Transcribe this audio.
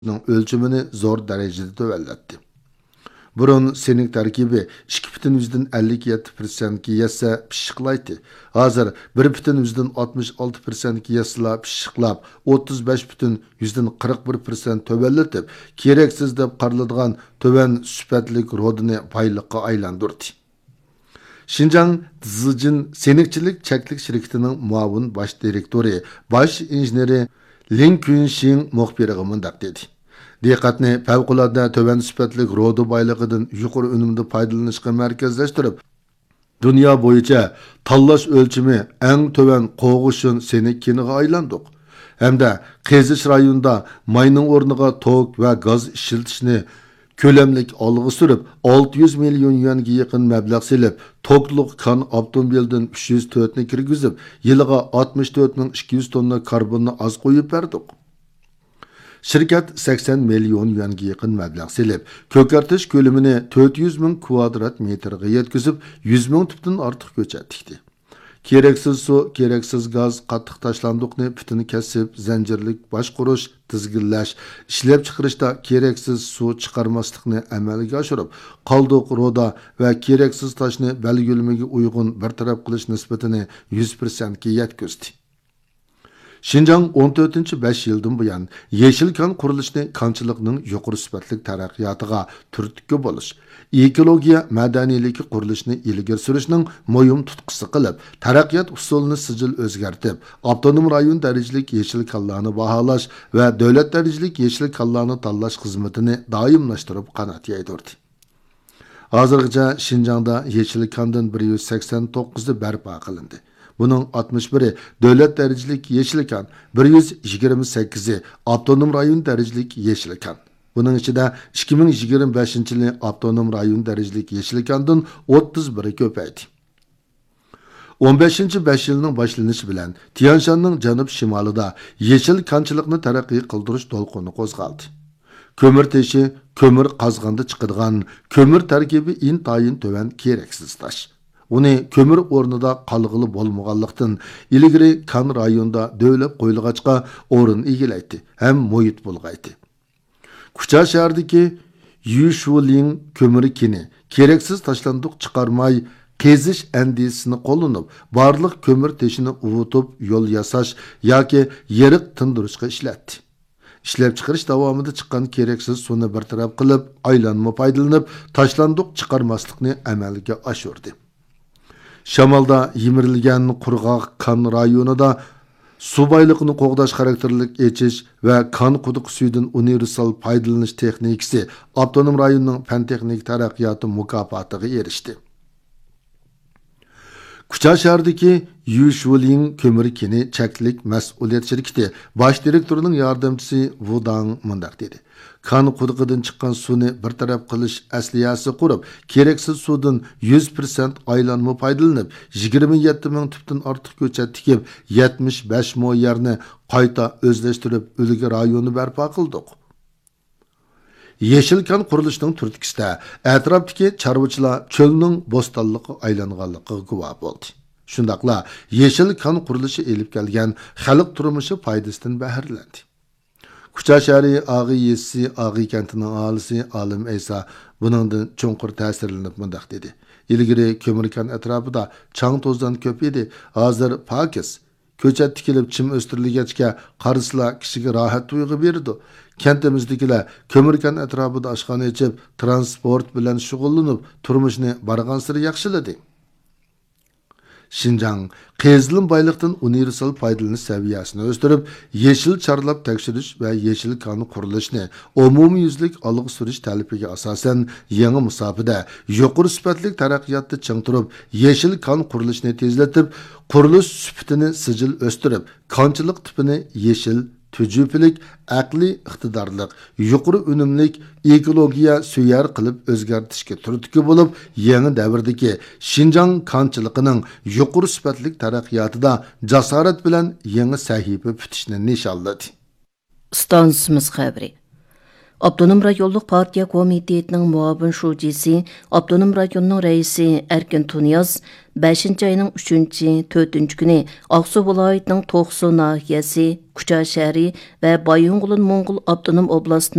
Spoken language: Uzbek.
ölçümünü zor derecede tövelletdi. Burun sening tarkibi 2,57%ga yetsa pishiqlaydi. Hozir 1,66%ga yetsa pishiqlab, 35,41% tövelletib, keraksiz deb qaraladigan töven sifatlik rodini payliqqa aylandirdi. Şinjan Zijin Senekçilik Çeklik Şirketining muavin baş direktori, baş injeneri Lin Kunxin muxbiriga mundaq dedi. Diqqatni favqulodda töven sifatlik rodu boyligidan yuqori unumda foydalanishga markazlashtirib, dunyo bo'yicha tanlash o'lchimi eng töven qo'g'ishin Senekkiniga aylandik. Hamda Qezish rayonida mayning o'rniga tok va gaz ishlatishni ko'lamlik olg'a surib 600 million yuanga yaqin mablag' selib, tokliq kan avtomobildan 304 ni kirgizib, yiliga 64,200 tonna karbonni az qo'yib berdik. Şirket 80 milyon yuanga yaqin mablag' selib, ko'kartish ko'lamini 400 ming kvadrat metrga yetkazib, 100 ming tubdan ortiq ko'chatdi. Keraksiz su, keraksiz gaz, qattiq tashlandiqni bütün kesib, zanjirlik boshqurish, tizginlash, ishlab chiqarishda keraksiz suv chiqarmaslikni amalga oshirib, qoldiq roda va keraksiz toshni belgilamasiga uyg'un bartaraf qilish nisbatini 100% ga yetkazdi. Şinjan 14-5 yıldan buyan yeşil kan qurilishni kanchilikning yuqori sifatli taraqqiyotiga turtki bo'lish, ekologiya madaniyligi qurilishni ilgari surishning muhim tutqisi qilib, taraqqiyot usulini sijil o'zgartib, avtonom rayon darajalik yeşil kanlarni baholash va davlat darajalik yeşil kanlarni tanlash xizmatini doimlashtirib qanot yaydirdi. Hozirgacha Şinjanda yeşil kandan 189 barpo qilindi. Bunun 61'i devlet derecelik yeşilkan, 128'i avtonom rayon derecelik yeşilkan. Bunun içinde 2025 yılı avtonom rayon derecelik yeşilkandan 31'i köpeydi. 15. 5 yılının başlanışı bilen Tianshan'ın canıp şimalıda yeşil kançılıkını terakki kıldırış dolkunu kozgaldı. Kömür teşi, kömür qazganda çıkıdığan, kömür terkibi intayin töven kereksiz taş. Uni kömür o'rnida qalğılı bolmaganlıqdan ilgiri kan rayonda dövlep qo'yilg'achqa o'rin egilaydi ham muhit bo'lg'aydi. Kucha shahardagi Yushuling kömür kini keraksiz tashlandiq chiqarmay kezish andisini qo'llanib, barliq kömür teshini uvutib yo'l yasash yoki yeriq tindirishga ishlatdi. İşlep chiqarish davomida chiqqan keraksiz suvni bartaraf qilib, aylanma foydalanib, tashlandiq chiqarmaslikni amalga oshirdi. Şamalda yimirilgen qurg'oq kan rayonida su boyliqini qo'g'dash xarakterlik echish va kan quduq suyidan universal foydalanish texnikasi avtonom rayonning fan texnik taraqqiyoti mukofotiga erishdi. Kucha shahridagi Yushuling kömür kini cheklik mas'uliyat shirkati bosh direktorining yordamchisi Wudang mundaq dedi. Kan quduqidan chiqqan suvni bir taraf qilish asliyasi qurib, keraksiz suvdan 100% aylanma foydalanib, 27 ming tubdan ortiq ko'chat tikib, 75 mo yerni qayta o'zlashtirib, o'lga rayonni barpo qildik. Yeşil kan qurilishining turtkisida atrofdagi chorvachilar cho'lning bo'stonliqqa aylanganligiga guvoh bo'ldi. Shundaqla yeşil kan qurilishi elib kelgan xalq turmushi foydasidan bahralandi. Kucha shahri Ag'i Yesi, Ag'i kentining aholisi Alim Eysa buningdan cho'nqur ta'sirlanib mundaq dedi. Ilgari ko'mirkan atrofida chang to'zdan ko'p edi, hozir pokiz. Ko'chat tikilib chim o'stirilgachga qarislar kishiga rohat tuyg'u berdi. Kentimizdagilar ko'mirkan atrofida oshxona ichib, transport bilan shug'ullanib, turmushni bargan sari yaxshiladi. Şinjan, qezilin baylıqdan universal foydalanish saviyasini o'stirib, yeşil charlab tekshirish va yeşil kanun qurilishini umumiy yuzlik olg'a surish talabiga asosan yangi musofada yuqori sifatli taraqqiyotni ching turib, yeşil kanun qurilishini tezlatib, qurilish sifatini sijil o'stirib, konchilik tipini yeşil tücüpilik, aqli iqtidorlik, yuqori unumlik, ekologiya suyar qilib o'zgartishga turtki bo'lib, yangi davrdagi Şinjan kanchiligining yuqori sifatli taraqqiyotida jasorat bilan yangi sahifa bitishni nishonladi. Stansimiz xabari. Abdunum rayonluq partiya komitetining muavin şujisi, Abdunum rayonunun reisi Erkin Tunyaz 5 ayının 3-4 günü Aksu vilayetining Toqsu nahiyasi, Kucha shahri va Bayonqulun Mo'ng'ul Abdunum oblastinin